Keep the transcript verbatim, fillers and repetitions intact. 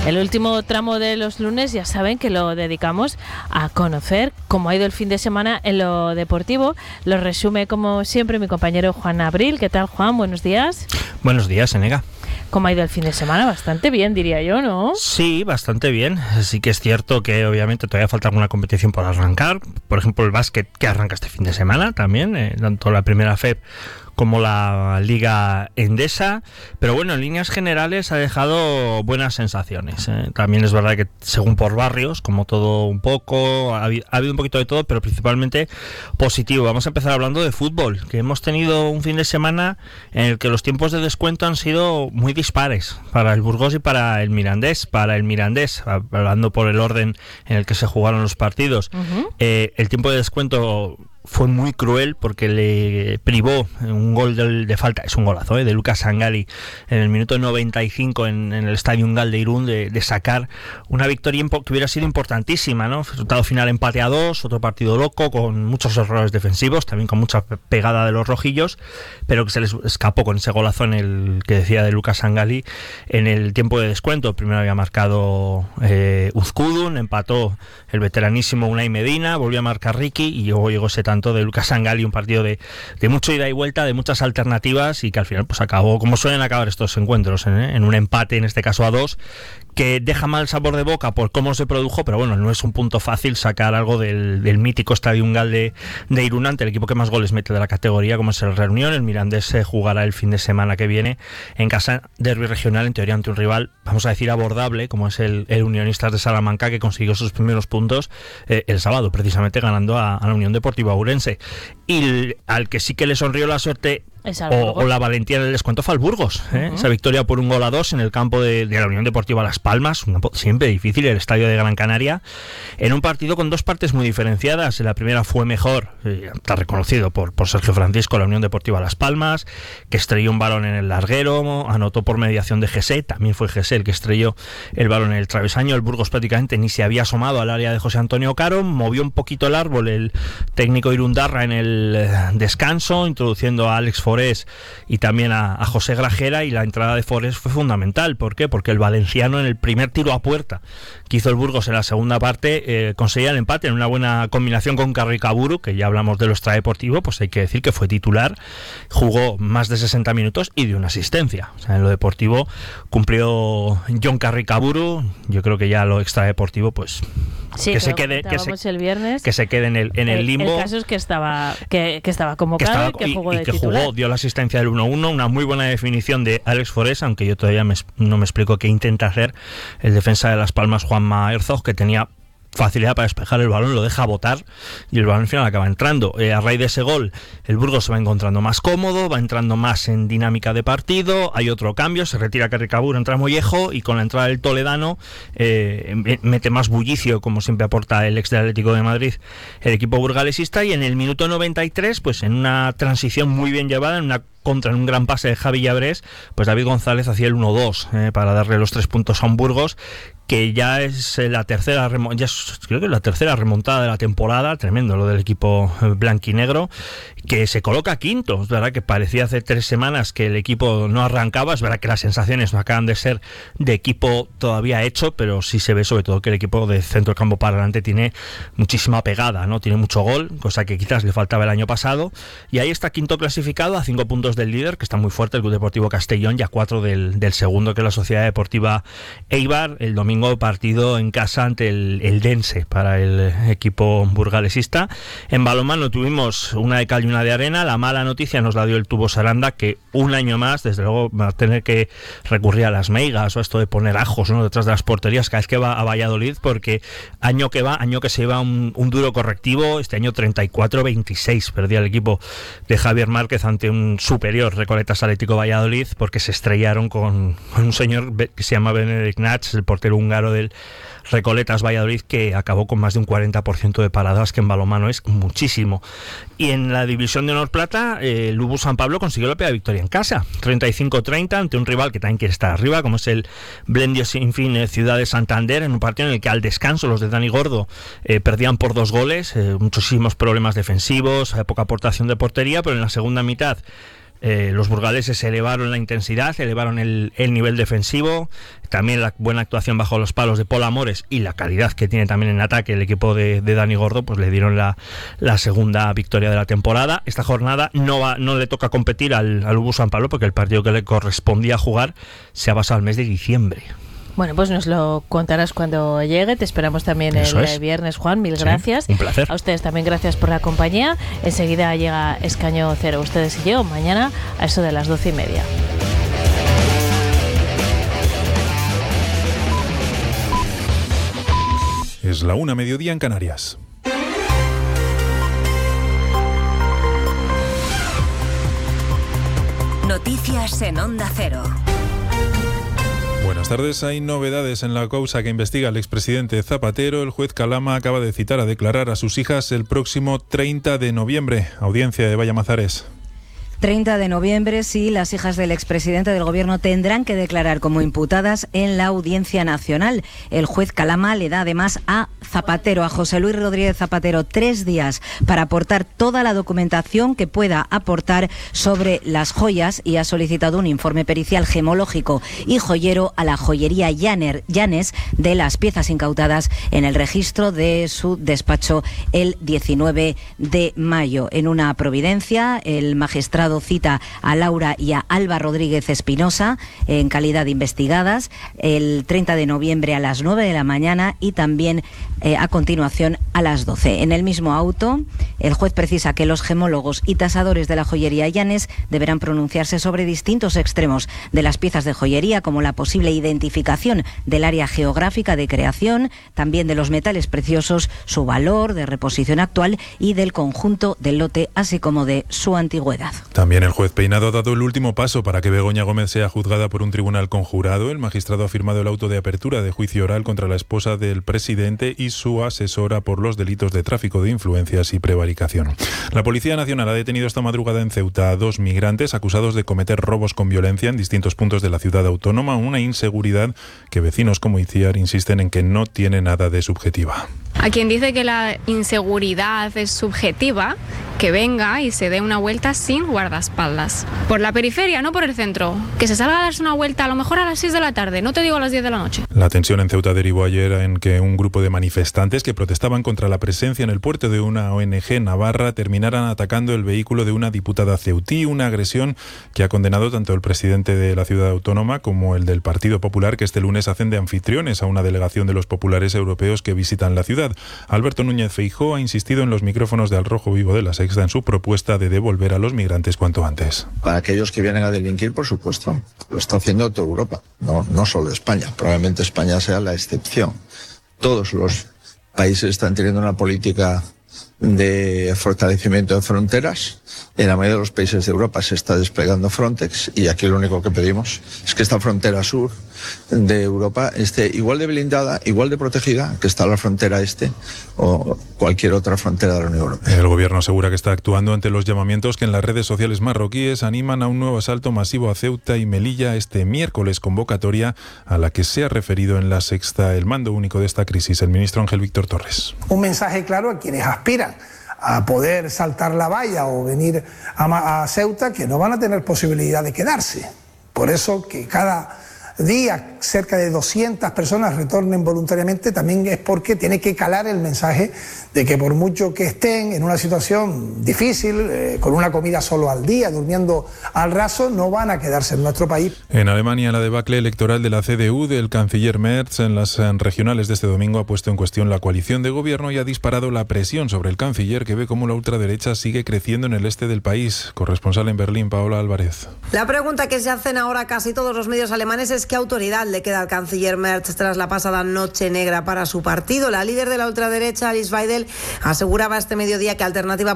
El último tramo de los lunes ya saben que lo dedicamos a conocer cómo ha ido el fin de semana en lo deportivo. Lo resume como siempre mi compañero Juan Abril. ¿Qué tal, Juan? Buenos días. Buenos días, Enega. ¿Cómo ha ido el fin de semana? Bastante bien, diría yo, ¿no? Sí, bastante bien. Sí que es cierto que obviamente todavía falta alguna competición por arrancar. Por ejemplo, el básquet que arranca este fin de semana también, eh, tanto la primera F E P como la Liga Endesa, pero bueno, en líneas generales ha dejado buenas sensaciones. ¿eh? También es verdad que según por barrios, como todo un poco, ha habido, ha habido un poquito de todo, pero principalmente positivo. Vamos a empezar hablando de fútbol, que hemos tenido un fin de semana en el que los tiempos de descuento han sido muy dispares para el Burgos y para el Mirandés. Para el Mirandés, hablando por el orden en el que se jugaron los partidos, uh-huh. eh, el tiempo de descuento fue muy cruel porque le privó un gol de, de falta, es un golazo, ¿eh? de Lucas Sangali en el minuto noventa y cinco en, en el Estadio Gal de Irún de, de sacar una victoria impo- que hubiera sido importantísima, ¿no? Resultado final empate a dos, otro partido loco con muchos errores defensivos, también con mucha pegada de los rojillos, pero que se les escapó con ese golazo en el que decía de Lucas Sangali en el tiempo de descuento. Primero había marcado eh, Uzkudun, empató el veteranísimo Unai Medina, volvió a marcar Ricky y luego llegó ese tanto de Lucas Sangali, un partido de, de mucho ida y vuelta, de muchas alternativas y que al final pues acabó, como suelen acabar estos encuentros, ¿eh? en un empate, en este caso a dos, que deja mal sabor de boca por cómo se produjo, pero bueno, no es un punto fácil sacar algo del, del mítico Estadio Gal de, de Irún ante el equipo que más goles mete de la categoría, como es el Reunión. El Mirandés se jugará el fin de semana que viene en casa, derbi regional, en teoría ante un rival, vamos a decir, abordable, como es el, el Unionistas de Salamanca, que consiguió sus primeros puntos eh, el sábado, precisamente ganando a, a la Unión Deportiva Ourense. Y el, al que sí que le sonrió la suerte O, o la valentía del descuento fue al Burgos, ¿eh? uh-huh. Esa victoria por un gol a dos en el campo de, de la Unión Deportiva Las Palmas, un campo siempre difícil, el estadio de Gran Canaria, en un partido con dos partes muy diferenciadas. La primera fue mejor, eh, está reconocido por, por Sergio Francisco, la Unión Deportiva Las Palmas, que estrelló un balón en el larguero, anotó por mediación de Gesé, también fue Gesé el que estrelló el balón en el travesaño. El Burgos prácticamente ni se había asomado al área de José Antonio Caro, movió un poquito el árbol el técnico Irundarra en el eh, descanso, introduciendo a Alex Forés y también a, a José Grajera, y la entrada de Forés fue fundamental. ¿Por qué? Porque el valenciano en el primer tiro a puerta que hizo el Burgos en la segunda parte eh, conseguía el empate en una buena combinación con Carricaburu, que ya hablamos de lo extradeportivo, pues hay que decir que fue titular, jugó más de sesenta minutos y dio una asistencia. O sea, en lo deportivo cumplió John Carricaburu. Yo creo que ya lo extradeportivo pues sí, que se quede que se, el viernes, que se quede en el en el, el limbo. El caso es que estaba que, que estaba convocado que estaba, y que jugó y, de y que titular. jugó, dio la asistencia del uno uno, una muy buena definición de Alex Forés, aunque yo todavía me, no me explico qué intenta hacer el defensa de Las Palmas, Juanma Herzog, que tenía facilidad para despejar el balón, lo deja botar y el balón al final acaba entrando. Eh, a raíz de ese gol, el Burgos se va encontrando más cómodo, va entrando más en dinámica de partido, hay otro cambio, se retira Carricaburu, entra Mollejo y con la entrada del toledano eh, mete más bullicio, como siempre aporta el ex del Atlético de Madrid, el equipo burgalesista, y en el minuto noventa y tres, pues en una transición muy bien llevada, en una contra en un gran pase de Javi Llabrés, pues David González hacía el uno dos eh, para darle los tres puntos a un Burgos que ya es la tercera ya es, creo que es la tercera remontada de la temporada. Tremendo lo del equipo blanquinegro, que se coloca quinto. Es verdad que parecía hace tres semanas que el equipo no arrancaba, es verdad que las sensaciones no acaban de ser de equipo todavía hecho, pero sí se ve sobre todo que el equipo de centro campo para adelante tiene muchísima pegada, ¿no? Tiene mucho gol, cosa que quizás le faltaba el año pasado, y ahí está quinto clasificado a cinco puntos del líder, que está muy fuerte, el Club Deportivo Castellón, y a cuatro del, del segundo, que es la Sociedad Deportiva Eibar. El domingo partido en casa ante el, el Dense para el equipo burgalesista. En balonmano tuvimos una de cal y una de arena. La mala noticia nos la dio el Tubos Aranda, que un año más, desde luego, va a tener que recurrir a las meigas o a esto de poner ajos, ¿no?, detrás de las porterías cada vez que va a Valladolid, porque año que va, año que se lleva un, un duro correctivo. Este año treinta y cuatro veintiséis perdía el equipo de Javier Márquez ante un superior Recoletas Atlético Valladolid, porque se estrellaron con, con un señor que se llama Benedict Nats, el portero húngaro del Recoletas Valladolid, que acabó con más de un cuarenta por ciento de paradas, que en balonmano es muchísimo. Y en la división de honor plata, eh, Lubu San Pablo consiguió la primera victoria en casa, treinta y cinco treinta, ante un rival que también quiere estar arriba, como es el Blendio Sinfín eh, Ciudad de Santander, en un partido en el que al descanso los de Dani Gordo eh, perdían por dos goles, eh, muchísimos problemas defensivos, eh, poca aportación de portería, pero en la segunda mitad Eh, los burgaleses elevaron la intensidad, elevaron el, el nivel defensivo, también la buena actuación bajo los palos de Pol Amores y la calidad que tiene también en ataque el equipo de, de Dani Gordo, pues le dieron la, la segunda victoria de la temporada. Esta jornada no va, no le toca competir al, al U B U San Pablo porque el partido que le correspondía jugar se ha pasado al mes de diciembre. Bueno, pues nos lo contarás cuando llegue. Te esperamos también Eso el es. viernes, Juan. Mil sí, gracias. Un placer. A ustedes también gracias por la compañía. Enseguida llega Escaño Cero. Ustedes y yo mañana a eso de las doce y media. Es la una, mediodía en Canarias. Noticias en Onda Cero. Buenas tardes. Hay novedades en la causa que investiga el expresidente Zapatero. El juez Calama acaba de citar a declarar a sus hijas el próximo treinta de noviembre. Audiencia de Vallamazares. treinta de noviembre, sí, las hijas del expresidente del Gobierno tendrán que declarar como imputadas en la Audiencia Nacional. El juez Calama le da además a Zapatero, a José Luis Rodríguez Zapatero, tres días para aportar toda la documentación que pueda aportar sobre las joyas y ha solicitado un informe pericial gemológico y joyero a la joyería Llaner, Llanes de las piezas incautadas en el registro de su despacho el diecinueve de mayo. En una providencia, el magistrado cita a Laura y a Alba Rodríguez Espinosa en calidad de investigadas el treinta de noviembre a las nueve de la mañana y también eh, a continuación a las doce. En el mismo auto, el juez precisa que los gemólogos y tasadores de la joyería Llanes deberán pronunciarse sobre distintos extremos de las piezas de joyería, como la posible identificación del área geográfica de creación, también de los metales preciosos, su valor de reposición actual y del conjunto del lote, así como de su antigüedad. También el juez Peinado ha dado el último paso para que Begoña Gómez sea juzgada por un tribunal conjurado. El magistrado ha firmado el auto de apertura de juicio oral contra la esposa del presidente y su asesora por los delitos de tráfico de influencias y prevaricación. La Policía Nacional ha detenido esta madrugada en Ceuta a dos migrantes acusados de cometer robos con violencia en distintos puntos de la ciudad autónoma, una inseguridad que vecinos como Itziar insisten en que no tiene nada de subjetiva. A quien dice que la inseguridad es subjetiva, que venga y se dé una vuelta sin guardaespaldas. Por la periferia, no por el centro. Que se salga a darse una vuelta a lo mejor a las seis de la tarde, no te digo a las diez de la noche. La tensión en Ceuta derivó ayer en que un grupo de manifestantes que protestaban contra la presencia en el puerto de una O N G navarra terminaran atacando el vehículo de una diputada ceutí, una agresión que ha condenado tanto el presidente de la ciudad autónoma como el del Partido Popular, que este lunes hacen de anfitriones a una delegación de los populares europeos que visitan la ciudad. Alberto Núñez Feijóo ha insistido en los micrófonos de Al Rojo Vivo de la Sexta en su propuesta de devolver a los migrantes cuanto antes. Para aquellos que vienen a delinquir, por supuesto, lo está haciendo toda Europa, no, no solo España. Probablemente España sea la excepción. Todos los países están teniendo una política de fortalecimiento de fronteras. En la mayoría de los países de Europa se está desplegando Frontex y aquí lo único que pedimos es que esta frontera sur de Europa esté igual de blindada, igual de protegida que está la frontera este o cualquier otra frontera de la Unión Europea. El gobierno asegura que está actuando ante los llamamientos que en las redes sociales marroquíes animan a un nuevo asalto masivo a Ceuta y Melilla este miércoles, convocatoria a la que se ha referido en la Sexta el mando único de esta crisis, el ministro Ángel Víctor Torres. Un mensaje claro a quienes aspiran a poder saltar la valla o venir a, a Ceuta, que no van a tener posibilidad de quedarse. Por eso que cada día cerca de doscientas personas retornen voluntariamente, también es porque tiene que calar el mensaje de que por mucho que estén en una situación difícil, eh, con una comida solo al día, durmiendo al raso, no van a quedarse en nuestro país. En Alemania, la debacle electoral de la C D U del canciller Merz en las regionales de este domingo ha puesto en cuestión la coalición de gobierno y ha disparado la presión sobre el canciller, que ve cómo la ultraderecha sigue creciendo en el este del país. Corresponsal en Berlín, Paola Álvarez. La pregunta que se hacen ahora casi todos los medios alemanes es qué autoridad le queda al canciller Merz tras la pasada noche negra para su partido. La líder de la ultraderecha, Alice Weidel, aseguraba este mediodía que Alternativa